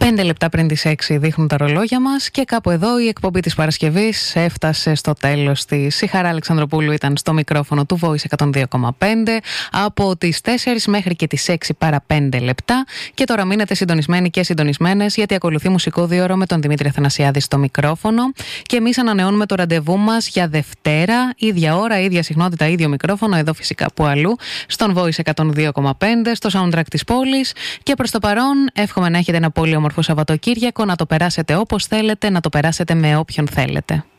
5 λεπτά πριν τις 6 δείχνουν τα ρολόγια μας και κάπου εδώ η εκπομπή της Παρασκευής έφτασε στο τέλος της. Η Χαρά Αλεξανδροπούλου ήταν στο μικρόφωνο του Voice 102,5 από τις 4 μέχρι και τις 6 παρά 5 λεπτά. Και τώρα μείνετε συντονισμένοι και συντονισμένες, γιατί ακολουθεί μουσικό δίωρο με τον Δημήτρη Αθανασιάδη στο μικρόφωνο. Και εμείς ανανεώνουμε το ραντεβού μας για Δευτέρα, ίδια ώρα, ίδια συχνότητα, ίδιο μικρόφωνο, εδώ φυσικά που αλλού, στον Voice 102,5, στο soundtrack της πόλης. Και προς το παρόν, εύχομαι να έχετε ένα πολύ όμορφο Σαββατοκύριακο, να το περάσετε όπως θέλετε, να το περάσετε με όποιον θέλετε.